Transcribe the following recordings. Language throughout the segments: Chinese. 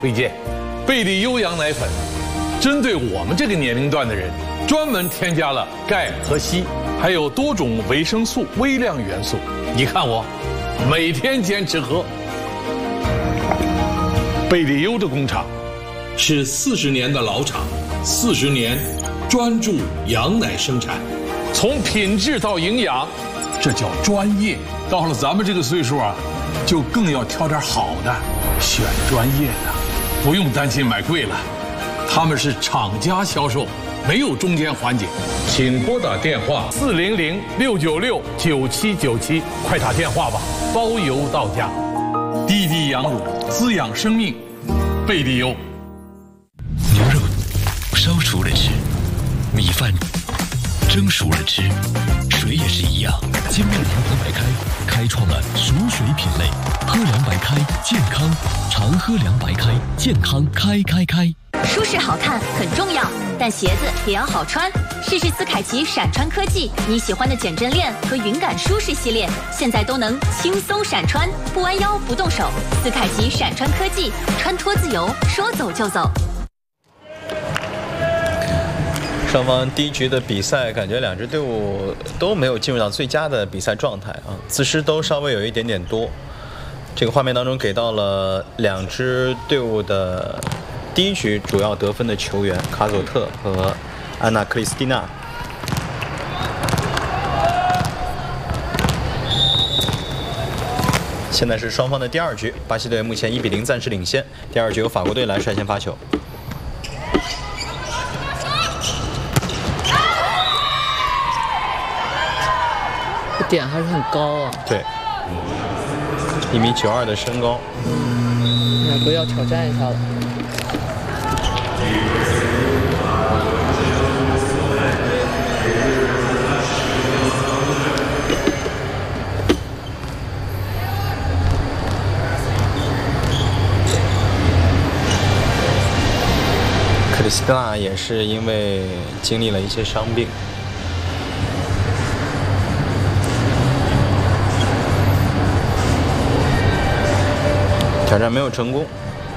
推荐贝利优羊奶粉，针对我们这个年龄段的人，专门添加了钙和硒，还有多种维生素、微量元素。你看我，每天坚持喝。贝利优的工厂是40年的老厂，40年专注羊奶生产，从品质到营养，这叫专业。到了咱们这个岁数啊，就更要挑点好的，选专业的，不用担心买贵了。他们是厂家销售，没有中间环节。请拨打电话400-696-9797，快打电话吧，包邮到家。滴滴羊乳，滋养生命，贝利优。 牛肉烧熟了吃，米饭蒸熟了吃，水也是一样。精酿长河白开开创了熟水品类，喝凉白开，健康，常喝凉白开，健康开。 舒适好看很重要，但鞋子也要好穿。试试斯凯奇闪穿科技，你喜欢的减震链和云感舒适系列，现在都能轻松闪穿，不弯腰不动手。斯凯奇闪穿科技，穿脱自由，说走就走。 双方第一局的比赛，感觉两支队伍都没有进入到最佳的比赛状态啊，自失都稍微有一点点多。这个画面当中给到了两支队伍的第一局主要得分的球员卡佐特和安娜克里斯蒂娜。现在是双方的第二局，巴西队目前1比0暂时领先。第二局由法国队来率先发球。 这点还是很高啊。 对，1.92米的身高。 两队要挑战一下了。 克里斯蒂娜也是因为经历了一些伤病，挑战没有成功。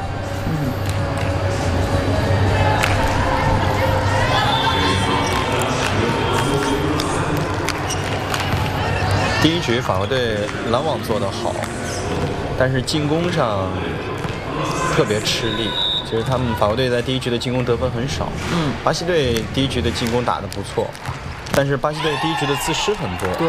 第一局法国队拦网做得好，但是进攻上特别吃力。其实他们法国队在第一局的进攻得分很少。巴西队第一局的进攻打得不错，但是巴西队第一局的自失很多。 对。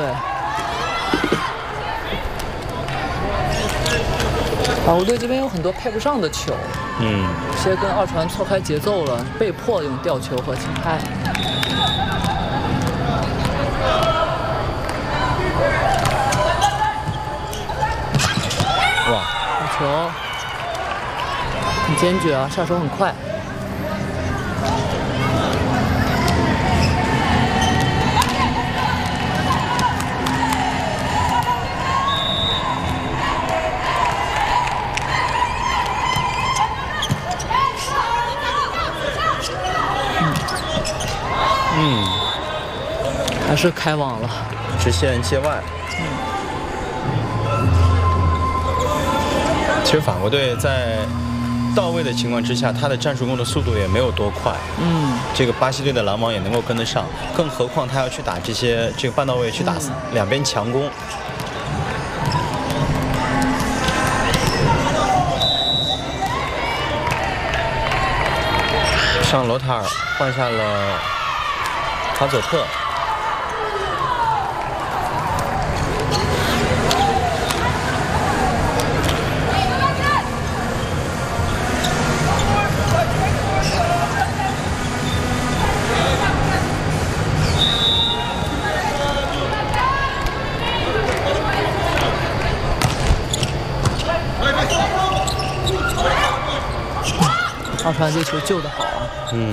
法国队这边有很多配不上的球，有些跟二传错开节奏了，被迫用吊球和轻拍。 哇， 好球，很坚决啊，下手很快。还是开网了， 直线界外。其实法国队在到位的情况之下，他的战术攻的速度也没有多快。这个巴西队的拦网也能够跟得上，更何况他要去打这个半到位，去打两边强攻。上罗塔尔换下了卡佐特。 二传这球救得好啊！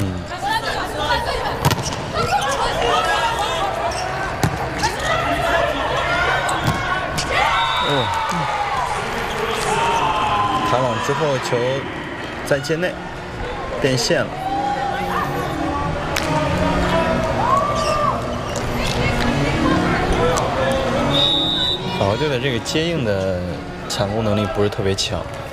卡网之后，球在界内变线了。法国队的这个接应的抢攻能力不是特别强。